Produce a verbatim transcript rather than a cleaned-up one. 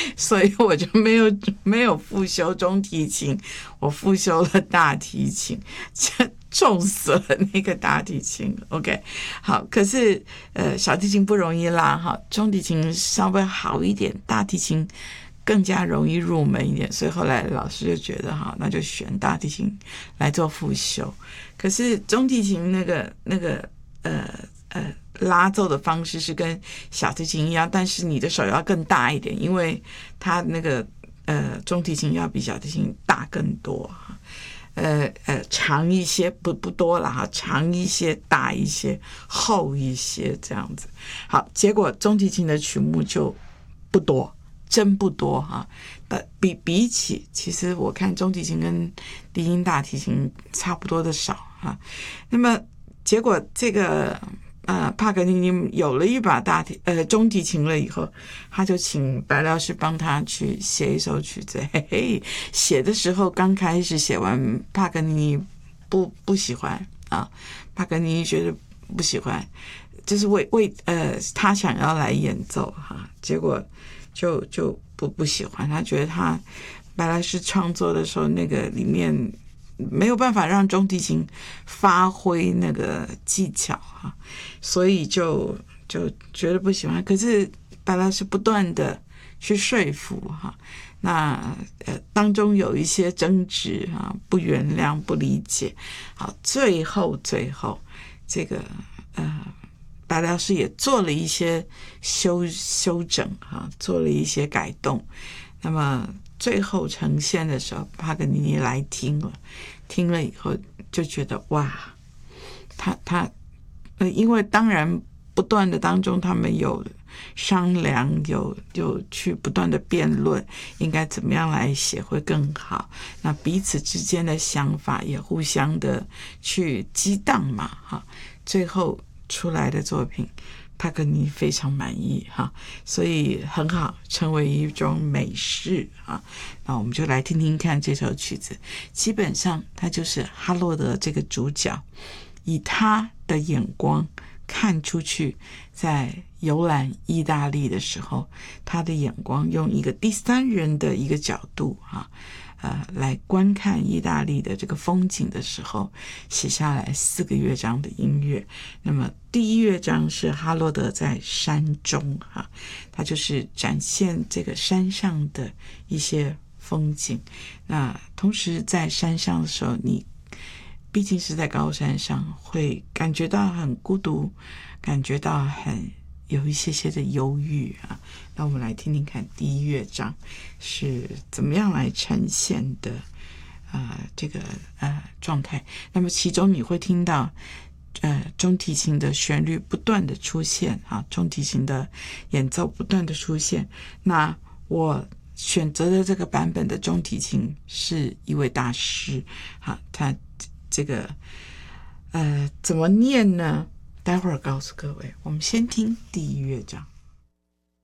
所以我就没有没有复修中提琴，我复修了大提琴，重死了那个大提琴。 OK， 好，可是呃小提琴不容易拉哈，中提琴稍微好一点，大提琴更加容易入门一点，所以后来老师就觉得哈，那就选大提琴来做复修。可是中提琴那个那个呃呃拉奏的方式是跟小提琴一样，但是你的手要更大一点，因为它那个呃中提琴要比小提琴大更多，呃呃长一些，不不多了哈，长一些，大一些，厚一些这样子。好，结果中提琴的曲目就不多，真不多哈。比比起，其实我看中提琴跟低音大提琴差不多的少哈。那么结果这个呃帕格尼尼有了一把大提呃中提琴了以后，他就请白老师帮他去写一首曲子。嘿嘿，写的时候刚开始写完，帕格尼尼不不喜欢啊，帕格尼尼觉得不喜欢，就是为为呃他想要来演奏哈，结果就就不不喜欢，他觉得他白老师创作的时候那个里面没有办法让中提琴发挥那个技巧哈，所以就就觉得不喜欢。可是白老师不断的去说服哈，那呃当中有一些争执啊，不原谅、不理解，好，最后最后这个呃白老师也做了一些修修整哈，做了一些改动。那么最后呈现的时候，帕格尼尼来听了，听了以后就觉得哇，他他呃，因为当然不断的当中，他们有商量，有有去不断的辩论，应该怎么样来写会更好。那彼此之间的想法也互相的去激荡嘛，哈，最后出来的作品，帕格尼非常满意哈，所以很好，成为一种美事啊。那我们就来听听看这首曲子。基本上，它就是哈洛德这个主角，以他的眼光看出去，在游览意大利的时候，他的眼光用一个第三人的一个角度啊。呃，来观看意大利的这个风景的时候，写下来四个乐章的音乐。那么第一乐章是哈洛德在山中哈，他就是展现这个山上的一些风景。那同时在山上的时候，你毕竟是在高山上，会感觉到很孤独，感觉到很有一些些的忧郁啊。那我们来听听看第一乐章是怎么样来呈现的呃这个呃状态。那么其中你会听到呃中提琴的旋律不断的出现啊，中提琴的演奏不断的出现。那我选择的这个版本的中提琴是一位大师啊，他这个呃怎么念呢？待会儿告诉各位，我们先听第一乐章。